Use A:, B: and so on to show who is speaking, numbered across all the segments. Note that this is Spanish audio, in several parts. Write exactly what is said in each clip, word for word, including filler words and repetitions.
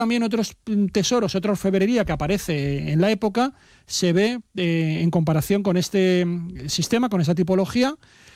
A: también otros tesoros, otra orfebrería que aparece en la época, se ve eh, en comparación con este sistema, con esta tipología,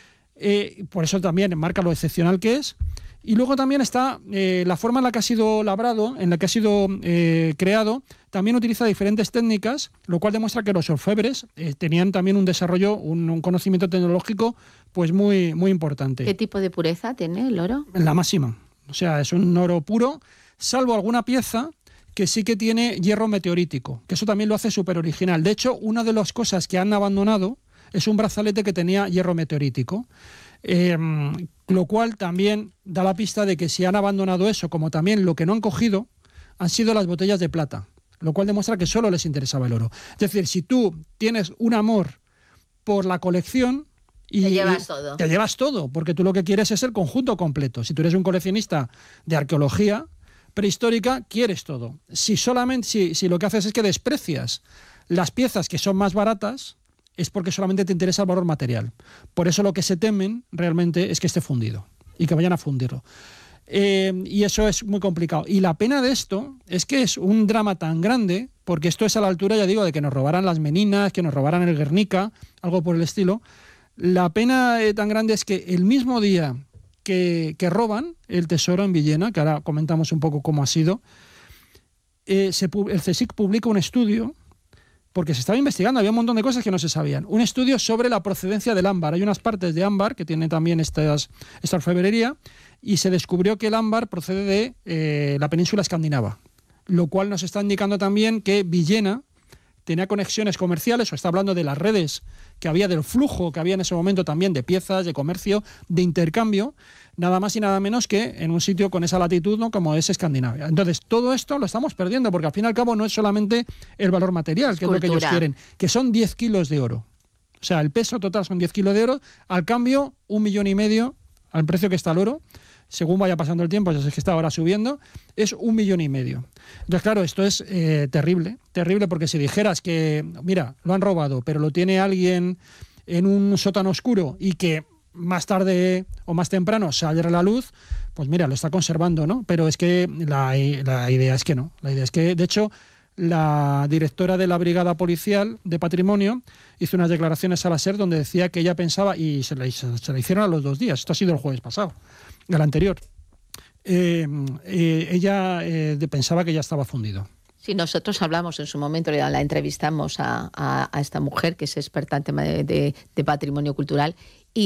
A: eh, por eso también marca lo excepcional que es. Y luego también está eh, la forma en la que ha sido labrado, en la que ha sido eh, creado, también utiliza diferentes técnicas, lo cual demuestra que los orfebres eh, tenían también un desarrollo, un, un conocimiento tecnológico pues muy, muy importante.
B: ¿Qué tipo de pureza tiene el oro?
A: La máxima, o sea, es un oro puro, salvo alguna pieza que sí que tiene hierro meteorítico, que eso también lo hace súper original. De hecho, una de las cosas que han abandonado es un brazalete que tenía hierro meteorítico, eh, lo cual también da la pista de que si han abandonado eso, como también lo que no han cogido, han sido las botellas de plata, lo cual demuestra que solo les interesaba el oro. Es decir, si tú tienes un amor por la colección, y
B: te llevas todo.
A: Te llevas todo, porque tú lo que quieres es el conjunto completo. Si tú eres un coleccionista de arqueología prehistórica, quieres todo. Si solamente, si, si lo que haces es que desprecias las piezas que son más baratas, es porque solamente te interesa el valor material. Por eso lo que se temen realmente es que esté fundido y que vayan a fundirlo. Eh, y eso es muy complicado. Y la pena de esto es que es un drama tan grande, porque esto es a la altura, ya digo, de que nos robaran las Meninas, que nos robaran el Guernica, algo por el estilo. La pena eh, tan grande es que el mismo día que, que roban el tesoro en Villena, que ahora comentamos un poco cómo ha sido, eh, se, el CSIC publica un estudio, porque se estaba investigando, había un montón de cosas que no se sabían, un estudio sobre la procedencia del ámbar. Hay unas partes de ámbar que tiene también estas, esta orfebrería, y se descubrió que el ámbar procede de eh, la península escandinava, lo cual nos está indicando también que Villena tenía conexiones comerciales, o está hablando de las redes que había, del flujo que había en ese momento también de piezas, de comercio, de intercambio, nada más y nada menos que en un sitio con esa latitud, ¿no?, como es Escandinavia. Entonces, todo esto lo estamos perdiendo, porque al fin y al cabo no es solamente el valor material, que es lo que ellos quieren, que son diez kilos de oro. O sea, el peso total son diez kilos de oro, al cambio, un millón y medio, al precio que está el oro, según vaya pasando el tiempo, ya es que está ahora subiendo, es un millón y medio. Entonces, claro, esto es eh, terrible, terrible, porque si dijeras que, mira, lo han robado, pero lo tiene alguien en un sótano oscuro y que más tarde o más temprano saldrá a la luz, pues mira, lo está conservando, ¿no? Pero es que la, la idea es que no. La idea es que, de hecho, la directora de la Brigada Policial de Patrimonio hizo unas declaraciones a la SER donde decía que ella pensaba, y se la, se la hicieron a los dos días, esto ha sido el jueves pasado, el anterior, eh, eh, ella eh, pensaba que ya estaba fundido.
B: Sí, nosotros hablamos en su momento, la entrevistamos a, a, a esta mujer que es experta en tema de, de, de patrimonio cultural,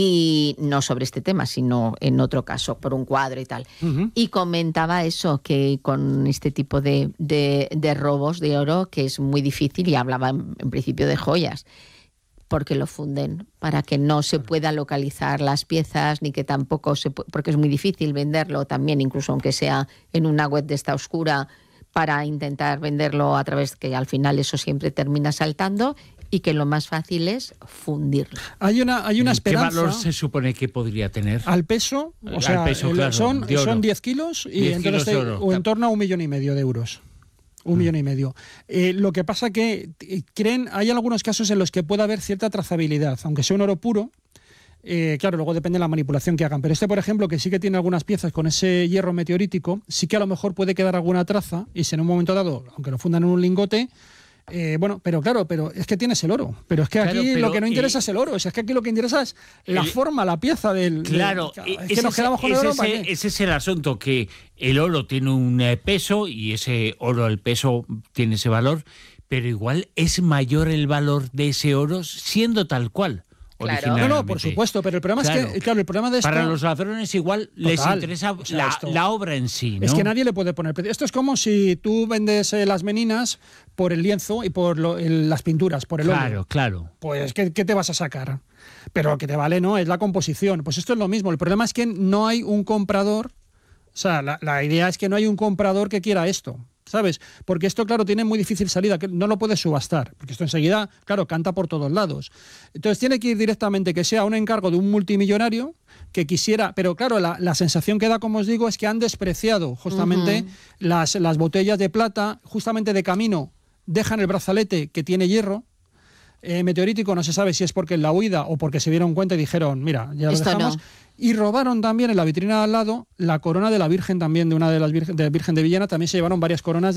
B: y no sobre este tema, sino en otro caso, por un cuadro y tal. Uh-huh. Y comentaba eso, que con este tipo de, de, de robos de oro, que es muy difícil, y hablaba en, en principio de joyas, porque lo funden, para que no se puedan localizar las piezas, ni que tampoco se pu- porque es muy difícil venderlo también, incluso aunque sea en una web de esta oscura, para intentar venderlo a través, que al final eso siempre termina saltando, y que lo más fácil es fundirlo.
A: Hay una, hay una esperanza.
C: ¿Qué valor se supone que podría tener?
A: Al peso, o
C: Al
A: sea,
C: peso,
A: el,
C: claro,
A: son, son diez kilos, y
C: diez
A: entonces
C: kilos de oro.
A: o en torno a un millón y medio de euros. Un mm. millón y medio. Eh, lo que pasa que creen, hay algunos casos en los que puede haber cierta trazabilidad, aunque sea un oro puro. Eh, claro, luego depende de la manipulación que hagan, pero este, por ejemplo, que sí que tiene algunas piezas con ese hierro meteorítico, sí que a lo mejor puede quedar alguna traza, y si en un momento dado, aunque lo fundan en un lingote, eh, bueno, pero claro, pero es que tienes el oro, pero es que aquí claro, lo que no interesa eh, es el oro, o sea, es que aquí lo que interesa es la el, forma, la pieza del...
C: Claro,
A: del, es que nos quedamos con el oro.
C: Ese, ese es el asunto, que el oro tiene un peso, y ese oro, el peso, tiene ese valor, pero igual es mayor el valor de ese oro siendo tal cual.
B: Claro.
A: No, no, por supuesto, pero el problema claro. es que, claro, el problema de esto...
C: Para los ladrones igual Total, les interesa o sea, la, esto, la obra en sí, ¿no?
A: Es que nadie le puede poner precio. Esto es como si tú vendes eh, las Meninas por el lienzo y por lo, el, las pinturas, por el óleo.
C: Claro, claro.
A: Pues, ¿qué, ¿qué te vas a sacar? Pero lo que te vale, ¿no?, es la composición. Pues esto es lo mismo. El problema es que no hay un comprador, o sea, la, la idea es que no hay un comprador que quiera esto, ¿sabes? Porque esto, claro, tiene muy difícil salida, que no lo puedes subastar, porque esto enseguida, claro, canta por todos lados. Entonces tiene que ir directamente, que sea un encargo de un multimillonario que quisiera, pero claro, la, la sensación que da, como os digo, es que han despreciado justamente uh-huh. las, las botellas de plata, justamente de camino dejan el brazalete que tiene hierro, eh, meteorítico, no se sabe si es porque en la huida o porque se dieron cuenta y dijeron, mira, ya lo
B: Esto
A: dejamos.
B: No.
A: Y robaron también en la vitrina de al lado la corona de la Virgen también, de una de las Virgen de, Virgen de Villena, también se llevaron varias coronas